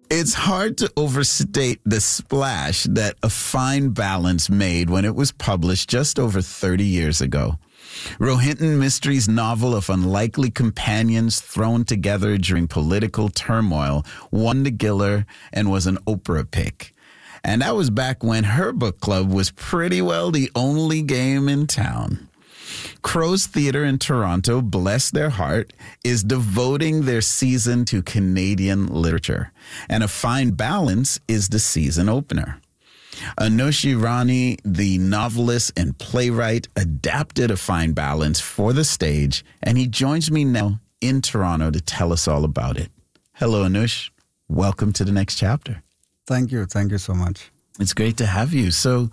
It's hard to overstate the splash that A Fine Balance made when it was published just over 30 years ago. Rohinton Mystery's novel of unlikely companions thrown together during political turmoil won the Giller and was an Oprah pick. And that was back when her book club was pretty well the only game in town. Crow's Theatre in Toronto, bless their heart, is devoting their season to Canadian literature. And A Fine Balance is the season opener. Anush Irani, the novelist and playwright, adapted A Fine Balance for the stage, and he joins me now in Toronto to tell us all about it. Hello, Anush. Welcome to the next chapter. Thank you. Thank you so much. It's great to have you. So,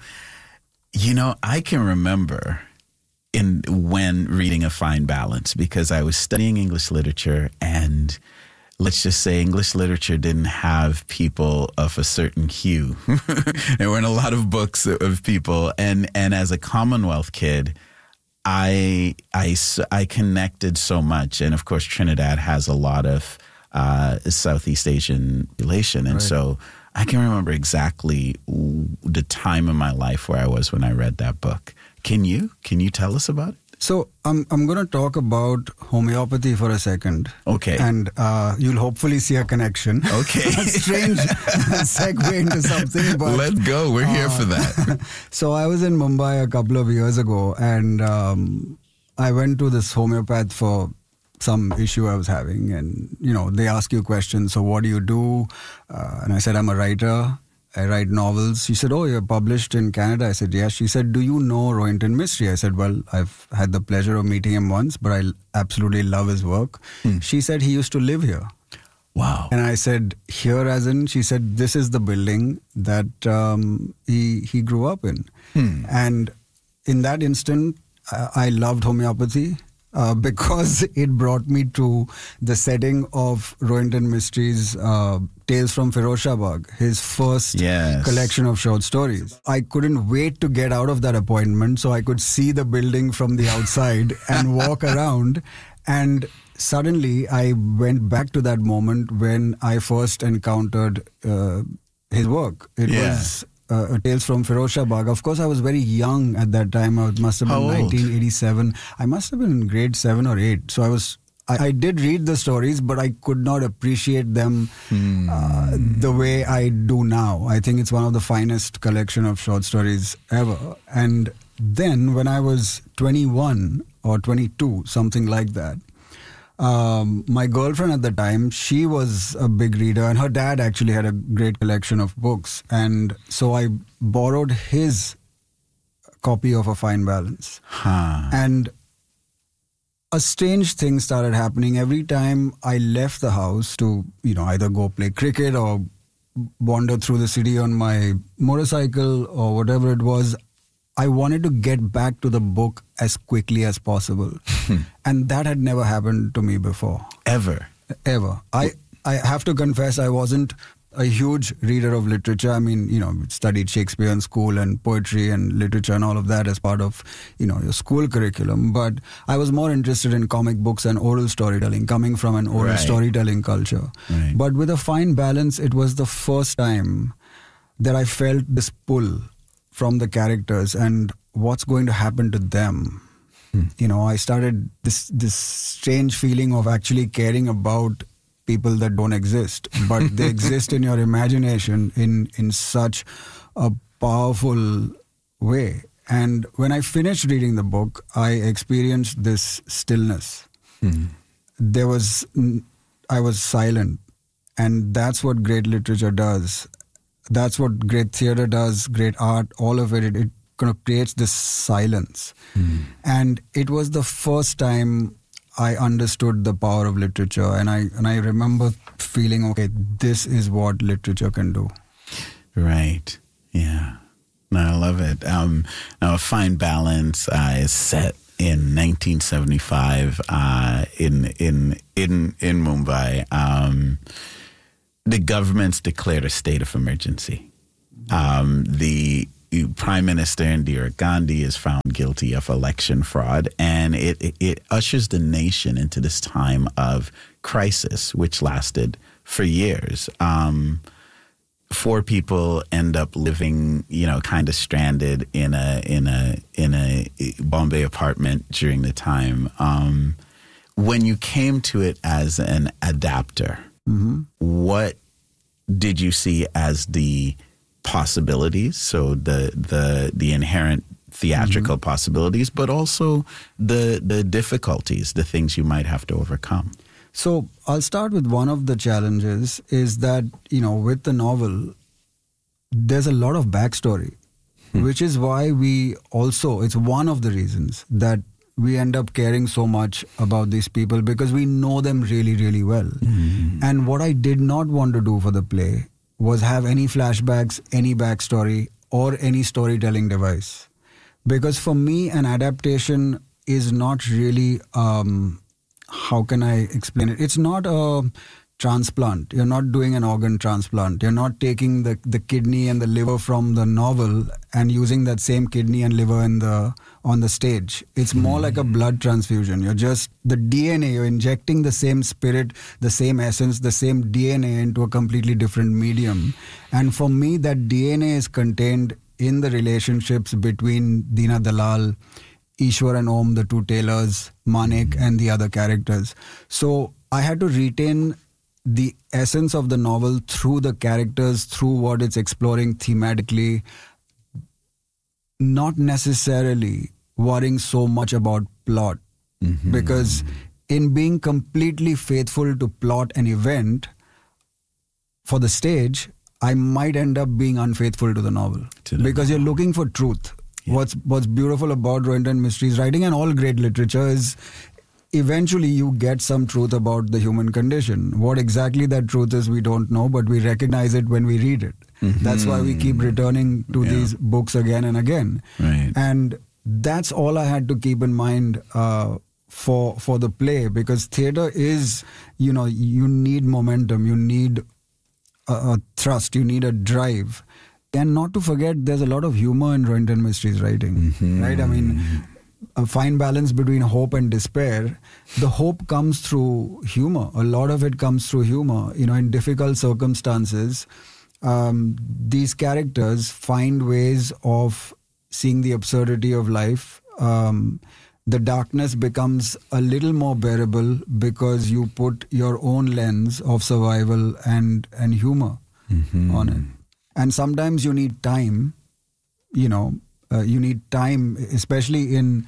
I can remember when reading A Fine Balance, because I was studying English literature, and let's just say English literature didn't have people of a certain hue. There weren't a lot of books of people. And as a Commonwealth kid, I connected so much. And of course, Trinidad has a lot of Southeast Asian relation. And right. So I can remember exactly the time in my life where I was when I read that book. Can you tell us about it? So I'm going to talk about homeopathy for a second. Okay. And you'll hopefully see a connection. Okay. A strange segue into something. But, let's go. We're here for that. So I was in Mumbai a couple of years ago, and I went to this homeopath for some issue I was having. And, they ask you questions. So what do you do? And I said, I'm a writer. I write novels. She said, oh, you're published in Canada. I said, yes. She said, do you know Rohinton Mystery? I said, well, I've had the pleasure of meeting him once, but I absolutely love his work. She said, he used to live here. Wow. And I said, here as in? She said, this is the building that he grew up in. And in that instant, I loved homeopathy. Because it brought me to the setting of Rohinton Mystery's Tales from Firozshabad, his first collection of short stories. I couldn't wait to get out of that appointment so I could see the building from the outside and walk around. And suddenly I went back to that moment when I first encountered his work. It was Tales from Firozshabad. Of course, I was very young at that time. I must have been 1987. I must have been in grade 7 or 8. So I did read the stories, but I could not appreciate them the way I do now. I think it's one of the finest collection of short stories ever. And then when I was 21 or 22, something like that, my girlfriend at the time, she was a big reader, and her dad actually had a great collection of books. And so I borrowed his copy of A Fine Balance. And a strange thing started happening. Every time I left the house to, either go play cricket or wander through the city on my motorcycle or whatever it was, I wanted to get back to the book as quickly as possible. And that had never happened to me before. Ever? I have to confess, I wasn't a huge reader of literature. I mean, studied Shakespeare in school and poetry and literature and all of that as part of, your school curriculum. But I was more interested in comic books and oral storytelling, coming from an oral storytelling culture. Right. But with A Fine Balance, it was the first time that I felt this pull from the characters and what's going to happen to them. I started this strange feeling of actually caring about people that don't exist, but they exist in your imagination in such a powerful way. And when I finished reading the book, I experienced this stillness. I was silent, and that's what great literature does. That's what great theater does, great art, all of it. It kind of creates this silence. And it was the first time I understood the power of literature. And I remember feeling, okay, this is what literature can do. Right. Yeah. No, I love it. Now, A Fine Balance is set in 1975 in Mumbai. The government's declared a state of emergency. The Prime Minister Indira Gandhi is found guilty of election fraud, and it ushers the nation into this time of crisis, which lasted for years. 4 people end up living, kind of stranded in a Bombay apartment during the time. When you came to it as an adapter, what did you see as the possibilities? So the inherent theatrical possibilities, but also the difficulties, the things you might have to overcome. So I'll start with one of the challenges is that, with the novel, there's a lot of backstory, which is why it's one of the reasons that we end up caring so much about these people, because we know them really, really well. And what I did not want to do for the play was have any flashbacks, any backstory, or any storytelling device. Because for me, an adaptation is not really... how can I explain it? It's not a transplant. You're not doing an organ transplant. You're not taking the kidney and the liver from the novel and using that same kidney and liver on the stage. It's more like a blood transfusion. You're just the DNA. You're injecting the same spirit, the same essence, the same DNA into a completely different medium. And for me, that DNA is contained in the relationships between Dina Dalal, Ishwar and Om, the 2 tailors, Manik and the other characters. So I had to retain the essence of the novel through the characters, through what it's exploring thematically, not necessarily worrying so much about plot. Because in being completely faithful to plot and event for the stage, I might end up being unfaithful to the novel. Because you're looking for truth. What's beautiful about Rohinton Mistri's writing and all great literature is eventually you get some truth about the human condition. What exactly that truth is, we don't know, but we recognize it when we read it. That's why we keep returning to these books again and again. Right. And that's all I had to keep in mind for the play, because theatre is, you need momentum, you need a thrust, you need a drive. And not to forget, there's a lot of humor in Rohinton Mistri's writing, right? I mean, a fine balance between hope and despair. The hope comes through humor. A lot of it comes through humor. In difficult circumstances, these characters find ways of seeing the absurdity of life. The darkness becomes a little more bearable because you put your own lens of survival and humor on it. And sometimes you need time, you need time, especially in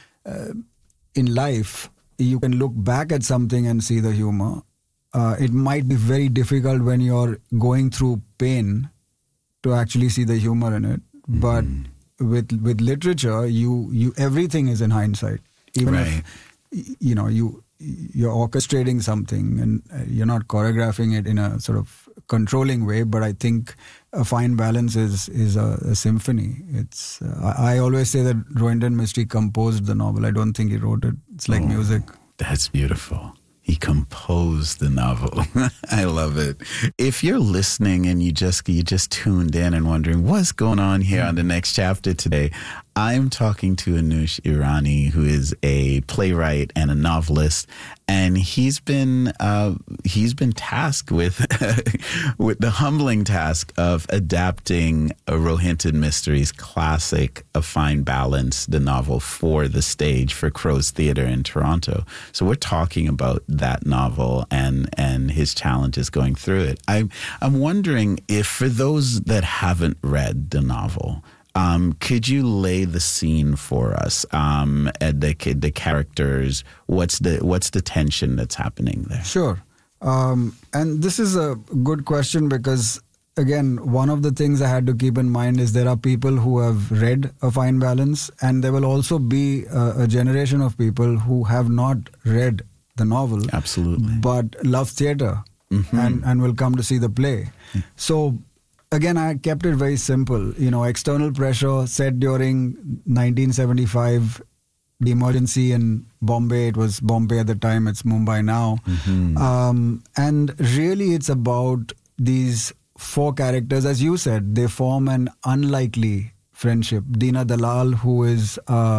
life. You can look back at something and see the humor. It might be very difficult when you're going through pain to actually see the humor in it. But with literature, you everything is in hindsight. Even if, you're orchestrating something and you're not choreographing it in a sort of controlling way, but I think a fine balance is a symphony. It's I always say that Rohinton Mistry composed the novel. I don't think he wrote it. It's like music. That's beautiful. He composed the novel. I love it. If you're listening and you just tuned in and wondering what's going on here on the next chapter today, I'm talking to Anush Irani, who is a playwright and a novelist, and he's been tasked with with the humbling task of adapting Rohinton Mistri's classic A Fine Balance, the novel, for the stage for Crow's Theatre in Toronto. So we're talking about that novel and his challenges going through it. I'm wondering if, for those that haven't read the novel, could you lay the scene for us? The characters, what's the tension that's happening there? Sure. And this is a good question because, again, one of the things I had to keep in mind is there are people who have read A Fine Balance, and there will also be a generation of people who have not read the novel. Absolutely. But love theatre and will come to see the play. So, again, I kept it very simple. External pressure set during 1975, the emergency in Bombay. It was Bombay at the time. It's Mumbai now. And really, it's about these 4 characters. As you said, they form an unlikely friendship. Deena Dalal, who is